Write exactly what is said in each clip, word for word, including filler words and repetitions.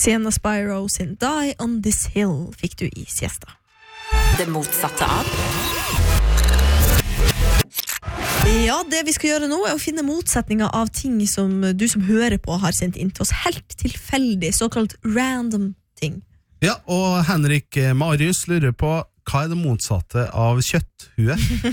Sienna Spyro sin Die on this hill fikk du i siesta. Det motsatte av Ja, det vi skal gjøre nå er å finne motsetninger av ting som du som hører på har sendt inn til oss. Helt tilfeldig, såkalt random ting. Ja, og Henrik Marius lurer på hva er det motsatte av kjøtthue?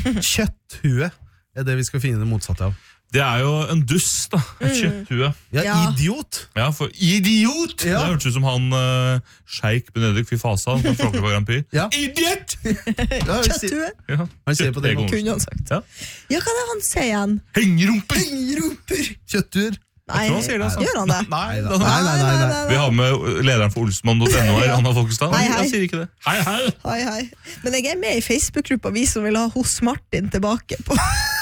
Kjøtthue er det vi skal finne det motsatte av. Det er jo en dust da, en mm. kjøtthue. Ja, ja, idiot. Ja, for idiot! Ja. Det hørtes ut som han uh, Sheikh Benedikt Fifasa, han kan flagge på Grand Prix. Ja. Idiot! Kjøtthue. Ja. Han sier på det. Kunne han sagt. Ja. Ja, hva er det han sier igjen? Hengerumper! Hengerumper! Kjøtthuer. Nei, jeg tror han sier det, altså. Gjør han det? Nei, nei, nei, nei, nei, nei. Vi har med lederen for Olsmann punktum no her, Anna Folkestad. Hei, hei. Han sier ikke det. Hei, hei. Hei, hei. Men jeg er med i Facebook-gruppa vi som vil ha hos Martin tilbake på,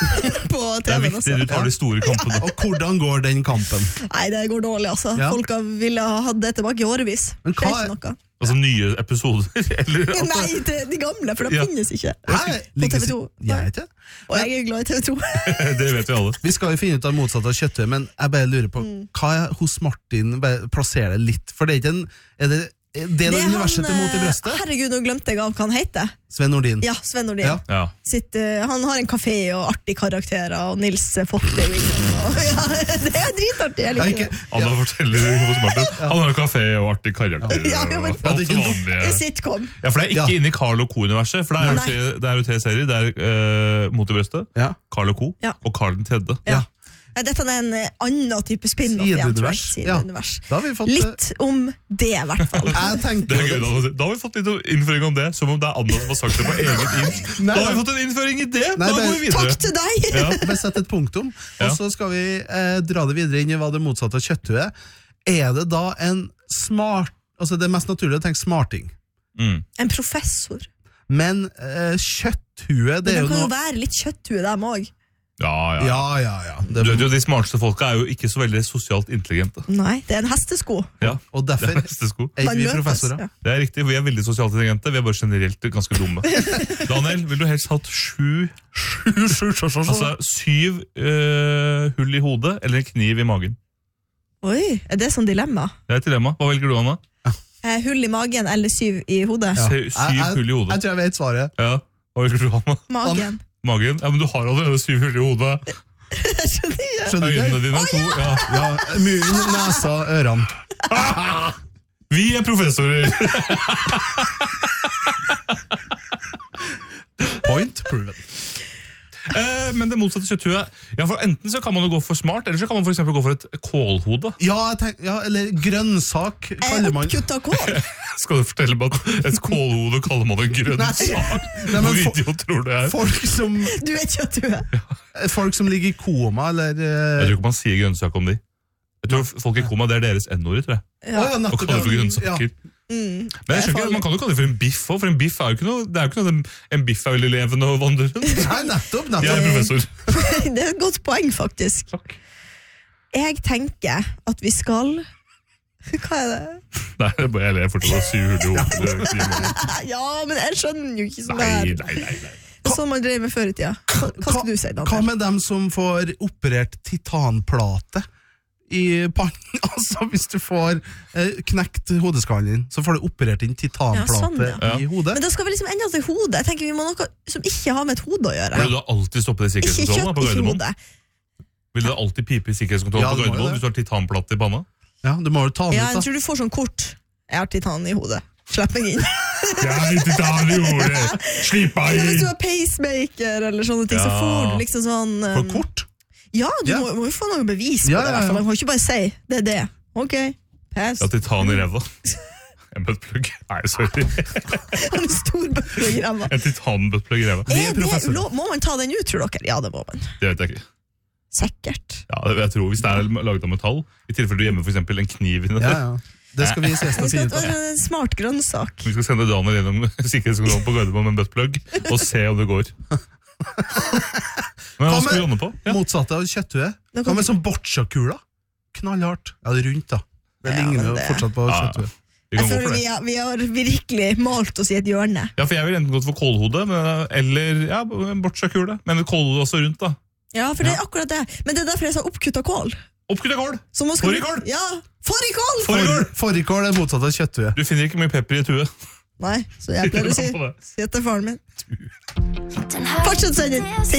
på T V-en. Det er viktig, du tar de store kampene. Ja. Og hvordan går den kampen? Nei, det går dårlig, altså. Ja. Folk ville ha hatt det tilbake i årevis. Men hva er noe. Altså nye episoder? Eller, Nei, det, de gamle, for det ja. finnes ikke. Hæ? På T V to. Jeg vet det. Og jeg er glad i T V to. Det vet vi alle. Vi skal jo finne ut av motsatt av kjøtthue, men jeg bare lurer på, mm. hva er hos Martin plasserer det litt? For det er ikke en... Er det Det er det universet til mot i brøstet. Herregud, nå glemte jeg av hva han heter. Sven Nordin. Ja, Sven Nordin. Ja. Ja. Sitt, uh, han har en kafé og artig karakterer, og Nils Fotte. Ja, det er dritartig. Jeg liker det. Anna forteller hos Martin. Han har en kafé og artig karakterer. Ja, ja, men, og alt det vanlige. Sitcom. Ja, for det er ikke ja. inne i Carl og Co-universet, for det er, jo, det er jo tre-serier. Det er uh, Mot i brøstet, ja. Carl og Co, ja. og Carl den tredje. Ja. Dette er en annen type spin-off igjen, tror jeg. Sideunivers. Ja. Fått... Litt om det, i hvert fall. Jeg tenkte... Det er gøy, da. da har vi fått litt innføring om det, som om det er Anna som har sagt det på eget inn. Da har vi fått en innføring i det. Nei, da går vi videre. Takk til deg! Ja. Bare sett et punktum, og ja. Så skal vi eh, dra det videre inn i hva det motsatte av kjøtthue. Er det da en smart... Altså det er mest naturlig å tenke smarting. Mm. En professor. Men eh, kjøtthue, det er jo noe... Men det kan jo være litt kjøtthue dem også. Ja, ja. ja, ja, ja. Det... Du vet jo, de smarteste folka er jo ikke så veldig sosialt intelligente. Nei, det er en hestesko. Ja, og derfor det er, hestesko. er vi professorer. Ja. Det er riktig, vi er veldig sosialt intelligente, vi er bare generelt ganske dumme. Daniel, vil du helst hatt sju, sju, sju, sju, sju, altså syv uh, hull i hodet, eller en kniv i magen? Oi, er det sånn dilemma? Det er et dilemma. Hva velger du, Anna? Eh, hull i magen eller syv i hodet? Ja. Syv, syv jeg, hull i hodet. Jeg tror jeg vet svaret. Ja, hva velger du, Anna? Magen. Magen? Ja, men du har allerede syv hull i hodet. Skjønner jeg. Skjønner Øynene dine oh, to, ja. ja. Ja, munnen, nesa, ørene. Vi er professorer. Point proven. Eh, men det motsatte kjøtthue. Ja, for enten så kan man jo gå for smart, eller så kan man for eksempel gå for et kålhode. Ja, jeg tenk, ja eller grønnsak kaller man... Oppkutta kål. Skal du fortelle meg at et kålhode kaller man en grønnsak? Hvor idiot tror du er? Folk som... Du er kjøtthue. Folk som ligger i koma, eller... Uh... Jeg tror ikke man sier grønnsak om de. Jeg tror folk i koma, det er deres n-ord, tror jeg. Ja. Ja, og kaller det for grønnsaker. Ja. Mm, men jeg skjønner ikke, man kan jo kalle det for en biff også, for en biff er jo ikke noe, det er jo ikke noe, en biff er veldig levende og vandrer rundt. Nei, nettopp, nettopp. Jeg er professor. Det er et godt poeng, faktisk. Takk. Jeg tenker at vi skal... Hva er det? Nei, det er bare jeg ler fortsatt av syv hull i hodet. Ja, men jeg skjønner jo ikke sånn nei, der. Nei, nei, nei. Det er sånn man drev med før i tida. Hva, hva skal du si, Daniel? Hva med dem som får operert titanplate i pannen? Altså, hvis du får eh, knekt hodeskallen din, så får du operert inn titanplate ja, sånn, ja. i hodet. Men da skal vi liksom enda til hodet. Jeg tenker vi må noe som ikke har med et hode å gjøre. Vil du alltid stoppe det i sikkerhetskontrollen på Gardermoen? Vil du alltid pipe i sikkerhetskontrollen ja, på Gardermoen hvis du har titanplate i panna? Ja, du må jo ta den ja, ut da. Jeg tror du får sånn kort. Jeg har titan i hodet. Slipp meg inn. Jeg er titan i hodet. Slipp meg inn. Hvis du har pacemaker eller sånne ting, ja. Så får du liksom sånn... Um... For kort? Ja, du ja. Må, må jo få noe bevis på ja, det. ja, ja. Man kan ikke bare si, det er det. Ok, pass. Ja, titan i ræva. En buttplug. Nei, sorry. En stor buttplug i ræva. En titan-buttplug i ræva. Er det, må man ta den ut, tror dere? Ja, det må man. Det vet jeg ikke. Sikkert. Ja, jeg tror hvis det er laget av metall, i tilfelle du gjemmer for eksempel en kniv i det. Ja, ja. Det skal vi ses og finne ut av. Det er en smart grønnsak. Vi skal sende Daniel gjennom sikkerhetskontrollen på Gardermoen med en buttplug, og se om det går. Men hva skal vi ånde på? Ja. Motsatte av kjøtthue. Hva med sånn bortsakula? Knallhardt. Ja, det er rundt da. Det ligner jo fortsatt på kjøtthue. Jeg føler vi har, vi har virkelig malt oss i et hjørne. Ja, for jeg vil enten gått for kålhode, men, eller ja, en bortsakule. Men et kålhode også rundt da. Ja, for det er akkurat det. Men det er derfor jeg sa oppkutta kål. Oppkutta kål! Fårikål! Ja, fårikål! Fårikål! Fårikål er motsatt av kjøtthue. Du finner ikke mye pepper i et hue. Nei, så jeg pleier å si På det. Si etter faren min. Fortsett sending!